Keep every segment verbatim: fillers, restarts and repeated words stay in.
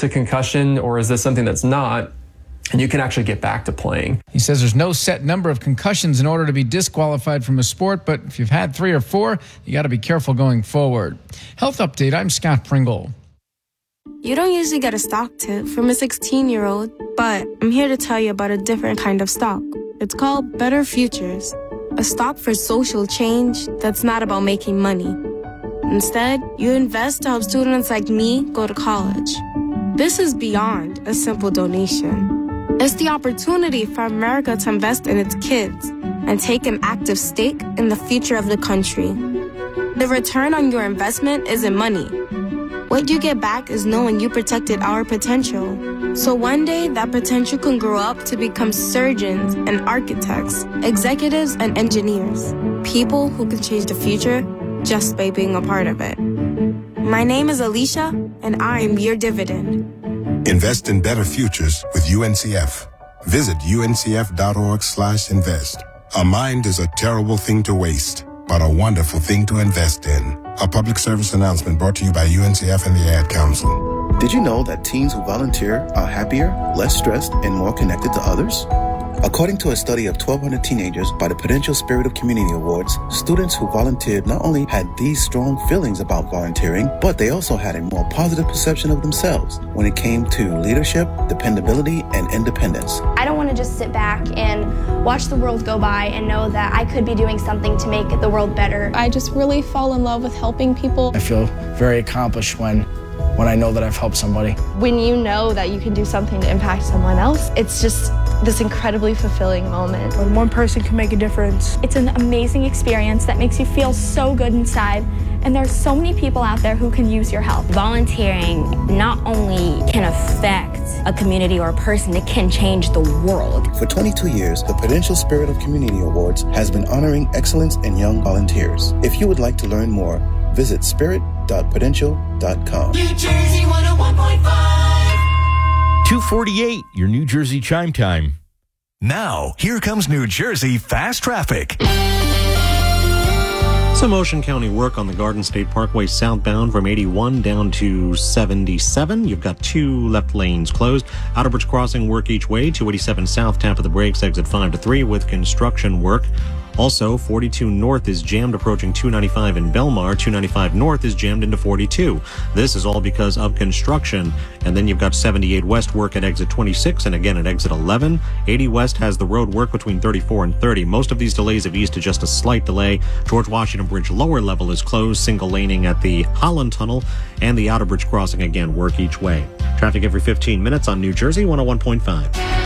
this a concussion or is this something that's not? And you can actually get back to playing. He says there's no set number of concussions in order to be disqualified from a sport, but if you've had three or four, you got to be careful going forward. Health Update, I'm Scott Pringle. You don't usually get a stock tip from a sixteen-year-old, but I'm here to tell you about a different kind of stock. It's called Better Futures, a stock for social change that's not about making money. Instead, you invest to help students like me go to college. This is beyond a simple donation. It's the opportunity for America to invest in its kids and take an active stake in the future of the country. The return on your investment isn't money. What you get back is knowing you protected our potential. So one day, that potential can grow up to become surgeons and architects, executives and engineers, people who can change the future just by being a part of it. My name is Alicia, and I'm your dividend. Invest in better futures with U N C F. Visit uncf.org slash invest. A mind is a terrible thing to waste, but a wonderful thing to invest in. A public service announcement brought to you by U N C F and the Ad Council. Did you know that teens who volunteer are happier, less stressed, and more connected to others? According to a study of twelve hundred teenagers by the Prudential Spirit of Community Awards, students who volunteered not only had these strong feelings about volunteering, but they also had a more positive perception of themselves when it came to leadership, dependability, and independence. I don't want to just sit back and watch the world go by and know that I could be doing something to make the world better. I just really fall in love with helping people. I feel very accomplished when when I know that I've helped somebody. When you know that you can do something to impact someone else, it's just this incredibly fulfilling moment. When one person can make a difference. It's an amazing experience that makes you feel so good inside, and there's so many people out there who can use your help. Volunteering not only can affect a community or a person, it can change the world. For twenty-two years, the Prudential Spirit of Community Awards has been honoring excellence in young volunteers. If you would like to learn more, visit spirit dot prudential dot com. New Jersey one oh one point five. two forty-eight, your New Jersey chime time. Now, here comes New Jersey fast traffic. Some Ocean County work on the Garden State Parkway southbound from eighty-one down to seventy-seven. You've got two left lanes closed. Outerbridge Crossing work each way. two eighty-seven south, tap of the brakes, exit five to three with construction work. Also, forty-two north is jammed approaching two ninety-five in Belmar. two ninety-five north is jammed into forty-two. This is all because of construction. And then you've got seventy-eight west work at exit twenty-six and again at exit eleven. eighty west has the road work between thirty-four and thirty. Most of these delays have eased to just a slight delay. George Washington Bridge lower level is closed. Single laning at the Holland Tunnel and the Outerbridge Crossing again work each way. Traffic every fifteen minutes on New Jersey one oh one point five.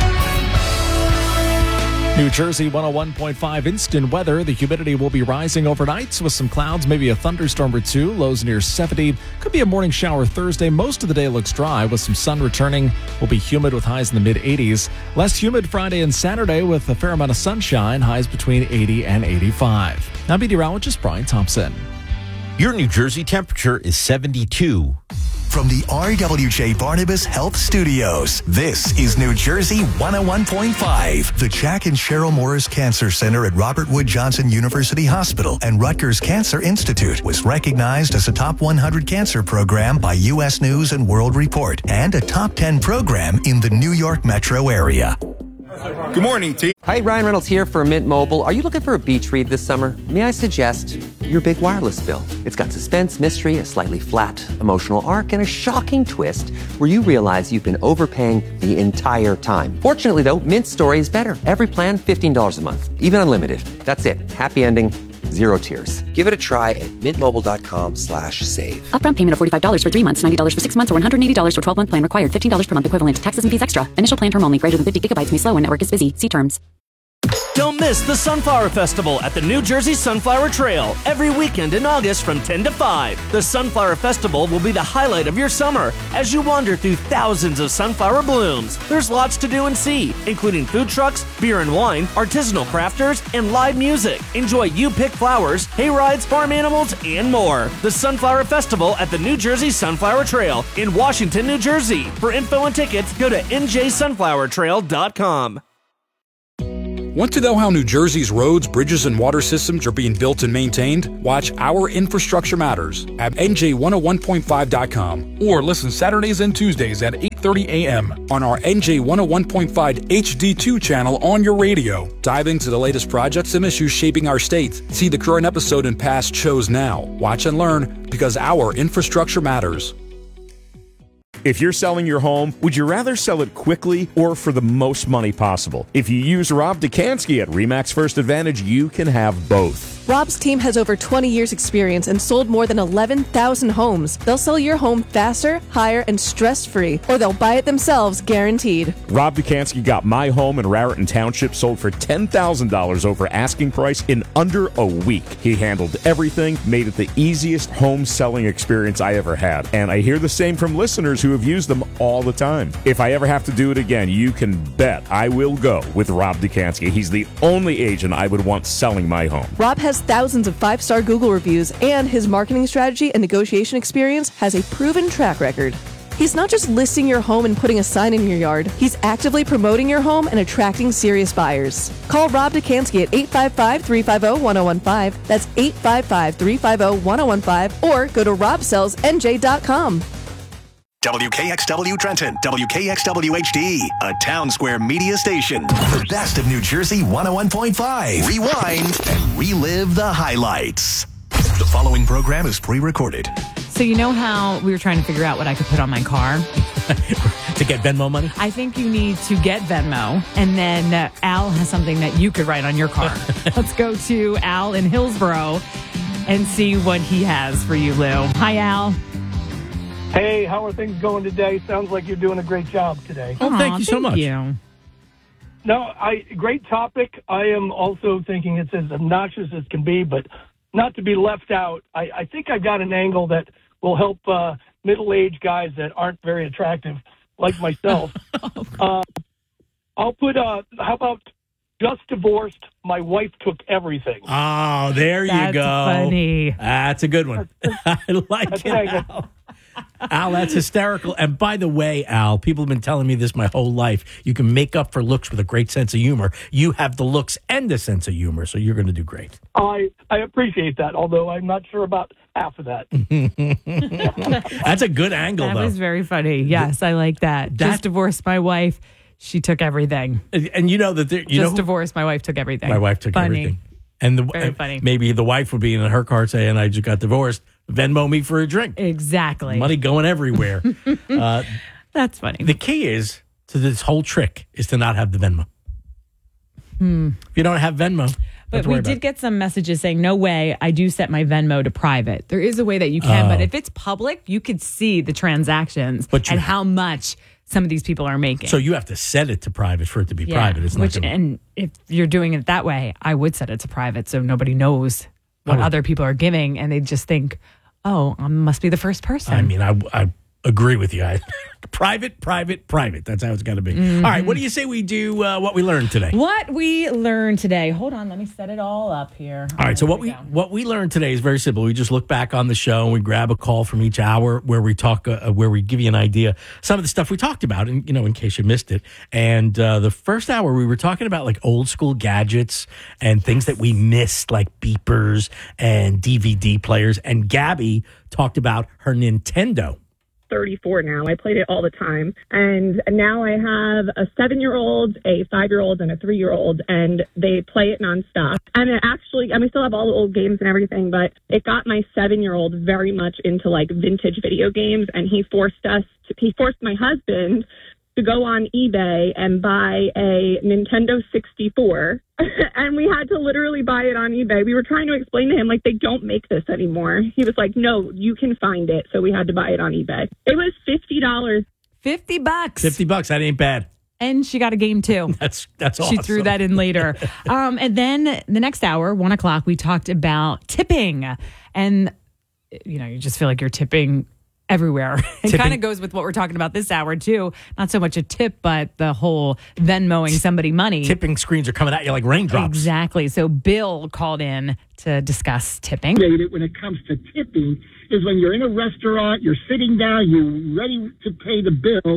New Jersey one oh one point five instant weather. The humidity will be rising overnight with some clouds, maybe a thunderstorm or two. Lows near seventy. Could be a morning shower Thursday. Most of the day looks dry with some sun returning. Will be humid with highs in the mid eighties. Less humid Friday and Saturday with a fair amount of sunshine. Highs between eighty and eighty-five. Now meteorologist Brian Thompson. Your New Jersey temperature is seventy-two. From the R W J Barnabas Health Studios, this is New Jersey one oh one point five. The Jack and Cheryl Morris Cancer Center at Robert Wood Johnson University Hospital and Rutgers Cancer Institute was recognized as a top one hundred cancer program by U S News and World Report and a top ten program in the New York metro area. Good morning, T. Hi, Ryan Reynolds here for Mint Mobile. Are you looking for a beach read this summer? May I suggest your big wireless bill? It's got suspense, mystery, a slightly flat emotional arc, and a shocking twist where you realize you've been overpaying the entire time. Fortunately, though, Mint's story is better. Every plan, fifteen dollars a month, even unlimited. That's it. Happy ending. Zero tears. Give it a try at mintmobile.com slash save. Upfront payment of forty-five dollars for three months, ninety dollars for six months, or one hundred eighty dollars for twelve-month plan required. fifteen dollars per month equivalent. Taxes and fees extra. Initial plan term only. Greater than fifty gigabytes may slow when network is busy. See terms. Don't miss the Sunflower Festival at the New Jersey Sunflower Trail every weekend in August from ten to five. The Sunflower Festival will be the highlight of your summer as you wander through thousands of sunflower blooms. There's lots to do and see, including food trucks, beer and wine, artisanal crafters, and live music. Enjoy You Pick Flowers, hay rides, farm animals, and more. The Sunflower Festival at the New Jersey Sunflower Trail in Washington, New Jersey. For info and tickets, go to n j sunflower trail dot com. Want to know how New Jersey's roads, bridges, and water systems are being built and maintained? Watch Our Infrastructure Matters at N J one oh one point five dot com or listen Saturdays and Tuesdays at eight thirty a.m. on our N J one oh one point five H D two channel on your radio. Dive into the latest projects and issues shaping our state. See the current episode and past shows now. Watch and learn because our infrastructure matters. If you're selling your home, would you rather sell it quickly or for the most money possible? If you use Rob Dukansky at RE/MAX First Advantage, you can have both. Rob's team has over twenty years experience and sold more than eleven thousand homes. They'll sell your home faster, higher, and stress-free, or they'll buy it themselves, guaranteed. Rob Dukansky got my home in Raritan Township sold for ten thousand dollars over asking price in under a week. He handled everything, made it the easiest home selling experience I ever had. And I hear the same from listeners who have used them all the time. If I ever have to do it again, you can bet I will go with Rob Dukansky. He's the only agent I would want selling my home. Rob has thousands of five-star Google reviews, and his marketing strategy and negotiation experience has a proven track record. He's not just listing your home and putting a sign in your yard. He's actively promoting your home and attracting serious buyers. Call Rob Dukansky at eight five five, three five zero, one zero one five. That's eight five five, three five zero, one zero one five. Or go to rob sells N J dot com. W K X W Trenton, W K X W H D, a Town Square media station. The best of New Jersey one oh one point five. Rewind and relive the highlights. The following program is pre-recorded. So you know how we were trying to figure out what I could put on my car? To get Venmo money? I think you need to get Venmo, and then uh, Al has something that you could write on your car. Let's go to Al in Hillsborough and see what he has for you, Lou. Hi, Al. Hey, how are things going today? Sounds like you're doing a great job today. Oh, thank you so thank much. You. No, I great topic. I am also thinking it's as obnoxious as can be, but not to be left out. I, I think I got an angle that will help uh, middle-aged guys that aren't very attractive, like myself. uh, I'll put, uh, how about just divorced, my wife took everything. Oh, there you That's go. funny. That's a good one. I like That's it, right. Al. Al, that's hysterical. And by the way, Al, people have been telling me this my whole life. You can make up for looks with a great sense of humor. You have the looks and the sense of humor, so you're going to do great. I, I appreciate that, although I'm not sure about half of that. That's a good angle, That though. was very funny. Yes, I like that. That- Just divorced my wife. She took everything. And, and you know that there, you Just know who- divorced my wife took everything. My wife took funny. everything. And the Very and funny. maybe the wife would be in her car saying, I just got divorced. Venmo me for a drink. Exactly. Money going everywhere. uh, That's funny. the key is to this whole trick is to not have the Venmo. Hmm. If you don't have Venmo, But we did get some messages saying, no way, I do set my Venmo to private. There is a way that you can, Oh. but if it's public, you could see the transactions But you- and how much some of these people are making. So you have to set it to private for it to be Yeah, private. It's which, not gonna, and if you're doing it that way, I would set it to private so nobody knows what I would- other people are giving, and they just think, oh, I must be the first person. I mean, I, I agree with you. I, private, private, private. That's how it's got to be. Mhm. All right. What do you say we do uh, what we learned today? What we learned today. Hold on, let me set it all up here. All right, so what we what we learned today is very simple. We just look back on the show and we grab a call from each hour where we talk, uh, where we give you an idea some of the stuff we talked about, and you know, in case you missed it. And uh, the first hour we were talking about like old school gadgets and things that we missed, like beepers and D V D players. And Gabby talked about her Nintendo. thirty-four now. I played it all the time. And now I have a seven-year-old, a five-year-old, and a three-year-old, and they play it nonstop. And it actually, I mean, I still have all the old games and everything, but it got my seven-year-old very much into, like, vintage video games, and he forced us, to, he forced my husband to go on eBay and buy a Nintendo sixty-four. And we had to literally buy it on eBay. We were trying to explain to him, like, they don't make this anymore. He was like, no, you can find it. So we had to buy it on eBay. It was fifty dollars. fifty bucks. Fifty bucks. That ain't bad. And she got a game too. That's that's She awesome. threw that in later. um, and then the next hour, one o'clock, we talked about tipping. And, you know, you just feel like you're tipping everywhere. It Tipping- kind of goes with what we're talking about this hour, too. Not so much a tip, but the whole Venmoing somebody money. Tipping screens are coming at you like raindrops. Exactly. So Bill called in to discuss tipping. When it comes to tipping is when you're in a restaurant, you're sitting down, you're ready to pay the bill,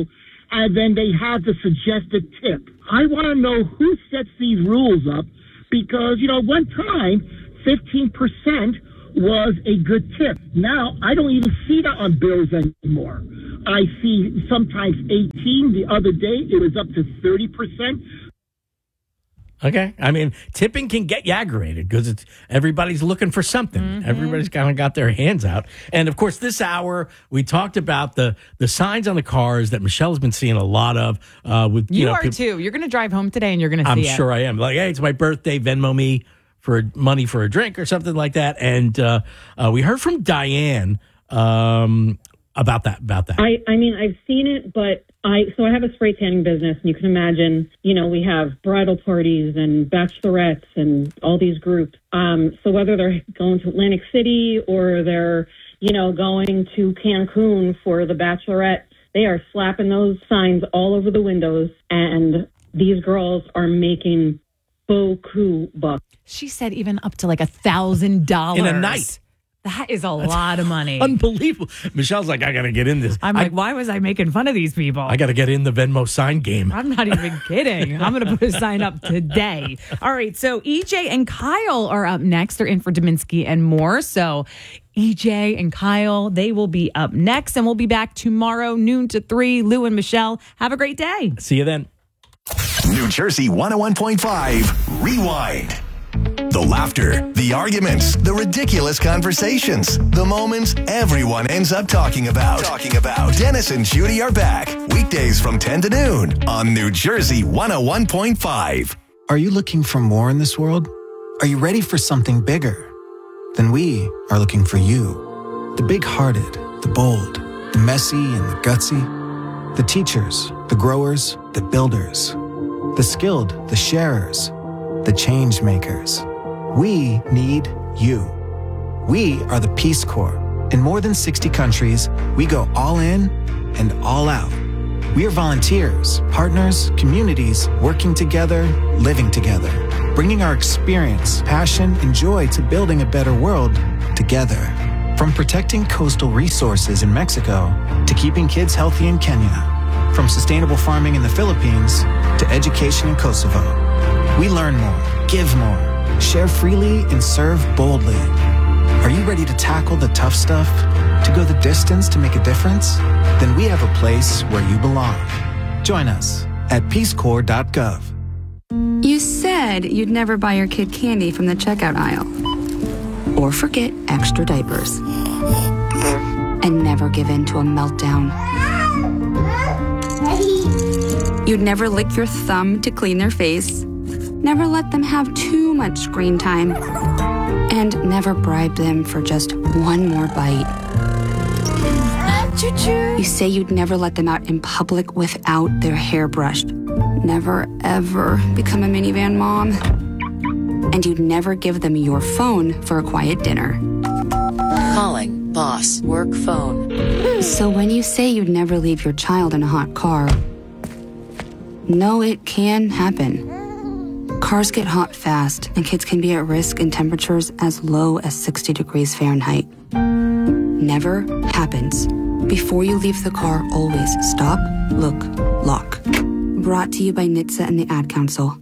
and then they have the suggested tip. I want to know who sets these rules up because, you know, one time, fifteen percent was a good tip. Now, I don't even see that on bills anymore. I see sometimes eighteen. The other day, it was up to thirty percent. Okay. I mean, tipping can get you aggravated because it's everybody's looking for something. Mm-hmm. Everybody's kind of got their hands out. And of course, this hour, we talked about the the signs on the cars that Michelle's been seeing a lot of. Uh, with You, you know, are people, too. You're going to drive home today and you're going to see I'm it. sure I am. Like, hey, it's my birthday, Venmo me for money for a drink or something like that. And uh, uh, we heard from Diane um, about that. About that. I, I mean, I've seen it, but I so I have a spray tanning business, and you can imagine, you know, we have bridal parties and bachelorettes and all these groups. Um, so whether they're going to Atlantic City or they're, you know, going to Cancun for the bachelorette, they are slapping those signs all over the windows, and these girls are making beaucoup bucks. She said even up to like a thousand dollars in a night. That is a lot of money. Unbelievable. Michelle's like, I got to get in this. I'm I, like, why was I making fun of these people? I got to get in the Venmo sign game. I'm not even kidding. I'm going to put a sign up today. All right. So E J and Kyle are up next. They're in for Dominski and more. So E J and Kyle, they will be up next. And we'll be back tomorrow, noon to three. Lou and Michelle, have a great day. See you then. New Jersey one oh one point five, Rewind. The laughter, the arguments, the ridiculous conversations, the moments everyone ends up talking about. Talking about. Dennis and Judy are back. Weekdays from ten to noon on New Jersey one oh one point five. Are you looking for more in this world? Are you ready for something bigger? Then we are looking for you. The big-hearted, the bold, the messy and the gutsy. The teachers, the growers, the builders. The skilled, the sharers, the change makers. We need you. We are the Peace Corps. In more than sixty countries, we go all in and all out. We are volunteers, partners, communities, working together, living together, bringing our experience, passion, and joy to building a better world together. From protecting coastal resources in Mexico to keeping kids healthy in Kenya. From sustainable farming in the Philippines to education in Kosovo. We learn more, give more, share freely, and serve boldly. Are you ready to tackle the tough stuff? To go the distance to make a difference? Then we have a place where you belong. Join us at peace corps dot gov. You said you'd never buy your kid candy from the checkout aisle. Or forget extra diapers. And never give in to a meltdown. You'd never lick your thumb to clean their face. Never let them have too much screen time. And never bribe them for just one more bite. You say you'd never let them out in public without their hair brushed. Never, ever become a minivan mom. And you'd never give them your phone for a quiet dinner. Calling boss work phone. So when you say you'd never leave your child in a hot car, no, it can happen. Cars get hot fast, and kids can be at risk in temperatures as low as sixty degrees Fahrenheit. Never happens. Before you leave the car, always stop, look, lock. Brought to you by N H T S A and the Ad Council.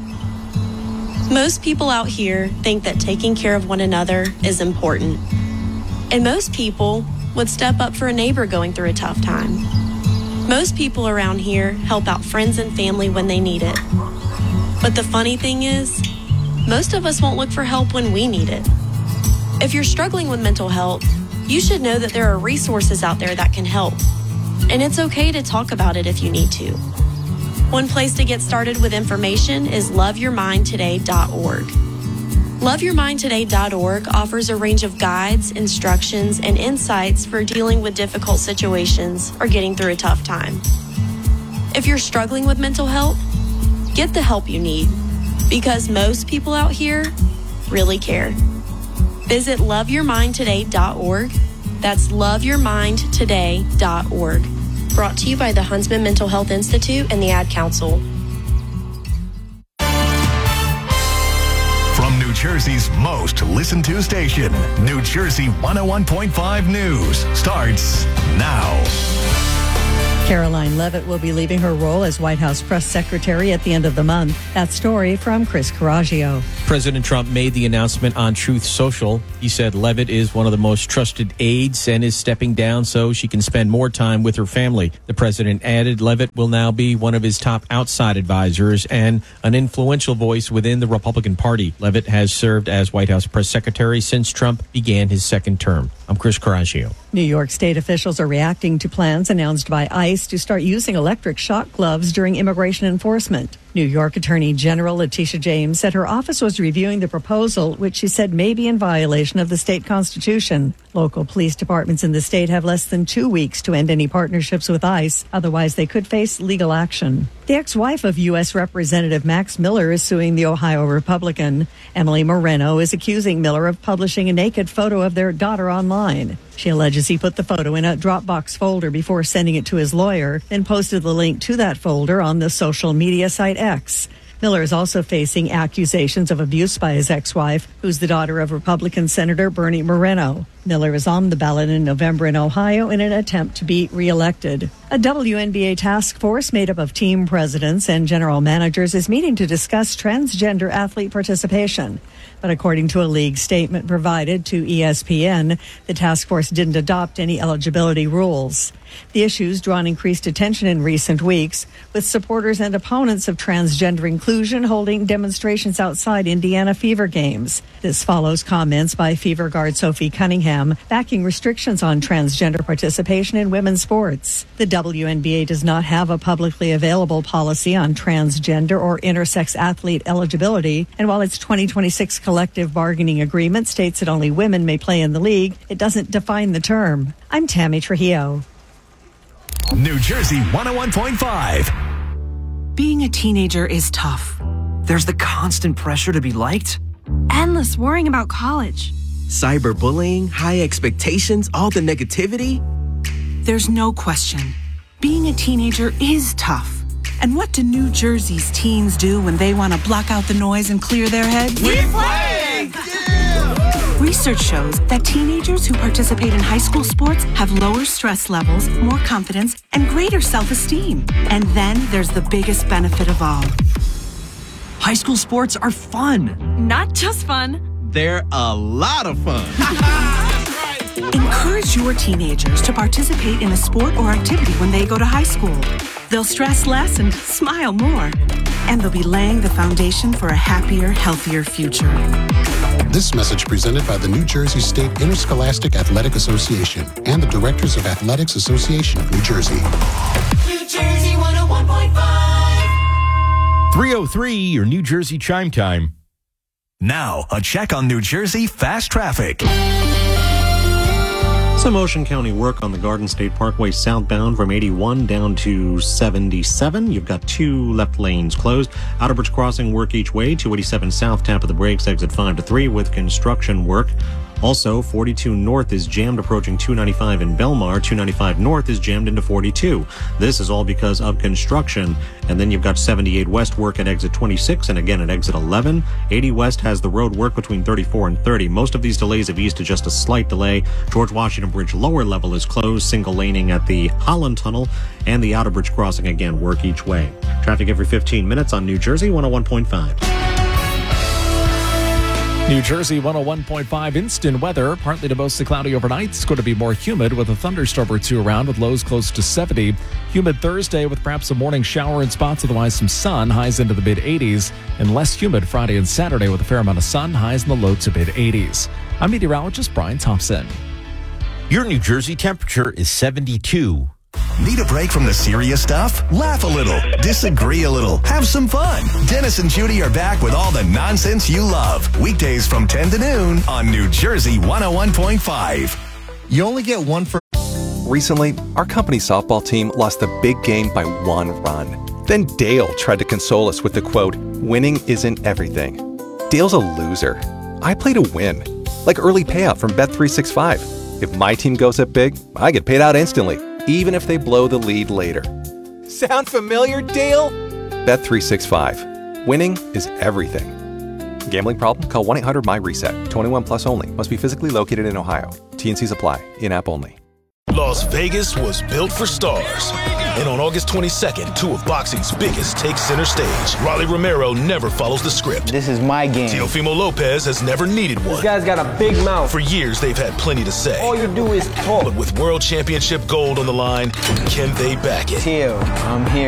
Most people out here think that taking care of one another is important. And most people would step up for a neighbor going through a tough time. Most people around here help out friends and family when they need it. But the funny thing is, most of us won't look for help when we need it. If you're struggling with mental health, you should know that there are resources out there that can help. And it's okay to talk about it if you need to. One place to get started with information is love your mind today dot org. love your mind today dot org offers a range of guides, instructions, and insights for dealing with difficult situations or getting through a tough time. If you're struggling with mental health, get the help you need, because most people out here really care. Visit love your mind today dot org. That's love your mind today dot org. Brought to you by the Huntsman Mental Health Institute and the Ad Council. From New Jersey's most listened to station, New Jersey one oh one point five News starts now. Caroline Leavitt will be leaving her role as White House press secretary at the end of the month. That story from Chris Coraggio. President Trump made the announcement on Truth Social. He said Leavitt is one of the most trusted aides and is stepping down so she can spend more time with her family. The president added Leavitt will now be one of his top outside advisors and an influential voice within the Republican Party. Leavitt has served as White House press secretary since Trump began his second term. I'm Chris Coraggio. New York State officials are reacting to plans announced by ICE to start using electric shock gloves during immigration enforcement. New York Attorney General Letitia James said her office was reviewing the proposal, which she said may be in violation of the state constitution. Local police departments in the state have less than two weeks to end any partnerships with ICE. Otherwise, they could face legal action. The ex-wife of U S Representative Max Miller is suing the Ohio Republican. Emily Moreno is accusing Miller of publishing a naked photo of their daughter online. She alleges he put the photo in a Dropbox folder before sending it to his lawyer, then posted the link to that folder on the social media site X. Miller is also facing accusations of abuse by his ex-wife, who's the daughter of Republican Senator Bernie Moreno. Miller is on the ballot in November in Ohio in an attempt to be reelected. A W N B A task force made up of team presidents and general managers is meeting to discuss transgender athlete participation. But according to a league statement provided to E S P N, the task force didn't adopt any eligibility rules. The issue's drawn increased attention in recent weeks, with supporters and opponents of transgender inclusion holding demonstrations outside Indiana Fever games. This follows comments by Fever guard Sophie Cunningham backing restrictions on transgender participation in women's sports. The W N B A does not have a publicly available policy on transgender or intersex athlete eligibility, and while its twenty twenty-six collective bargaining agreement states that only women may play in the league, it doesn't define the term. I'm Tammy Trujillo. New Jersey one oh one point five. Being a teenager is tough. There's the constant pressure to be liked. Endless worrying about college. Cyberbullying, high expectations, all the negativity. There's no question. Being a teenager is tough. And what do New Jersey's teens do when they want to block out the noise and clear their heads? We play! Research shows that teenagers who participate in high school sports have lower stress levels, more confidence, and greater self-esteem. And then there's the biggest benefit of all. High school sports are fun. Not just fun. They're a lot of fun. Encourage your teenagers to participate in a sport or activity when they go to high school. They'll stress less and smile more. And they'll be laying the foundation for a happier, healthier future. This message presented by the New Jersey State Interscholastic Athletic Association and the Directors of Athletics Association of New Jersey. New Jersey one oh one point five. three oh three, your New Jersey chime time. Now, a check on New Jersey fast traffic. Some Ocean County work on the Garden State Parkway southbound from eighty-one down to seventy-seven. You've got two left lanes closed. Outerbridge Crossing work each way. two eighty-seven south, tap of the brakes, exit five to three with construction work. Also, forty-two north is jammed approaching two ninety-five in Belmar. two ninety-five north is jammed into forty-two. This is all because of construction. And then you've got seventy-eight west work at exit twenty-six and again at exit eleven. eighty west has the road work between thirty-four and thirty. Most of these delays have eased to just a slight delay. George Washington Bridge lower level is closed. Single laning at the Holland Tunnel and the Outerbridge Crossing again work each way. Traffic every fifteen minutes on New Jersey one oh one point five. New Jersey one oh one point five instant weather. Partly to mostly cloudy overnight. It's going to be more humid with a thunderstorm or two around with lows close to seventy. Humid Thursday with perhaps a morning shower in spots, otherwise some sun, highs into the mid eighties. And less humid Friday and Saturday with a fair amount of sun, highs in the low to mid eighties. I'm meteorologist Brian Thompson. Your New Jersey temperature is seventy-two. Need a break from the serious stuff? Laugh a little, disagree a little, have some fun. Dennis and Judy are back with all the nonsense you love. Weekdays from ten to noon on New Jersey one oh one point five. You only get one for... Recently, our company softball team lost the big game by one run. Then Dale tried to console us with the quote, "Winning isn't everything." Dale's a loser. I play to win. Like early payout from Bet three sixty-five. If my team goes up big, I get paid out instantly, even if they blow the lead later. Sound familiar, Dale? Bet three sixty-five. Winning is everything. Gambling problem? Call one eight hundred M Y reset. twenty-one plus only. Must be physically located in Ohio. T and C's apply. In-app only. Las Vegas was built for stars. And on August twenty-second, two of boxing's biggest take center stage. Rolly Romero never follows the script. This is my game. Teofimo Lopez has never needed one. This guy's got a big mouth. For years, they've had plenty to say. All you do is talk. But with World Championship gold on the line, can they back it? Teo, I'm here.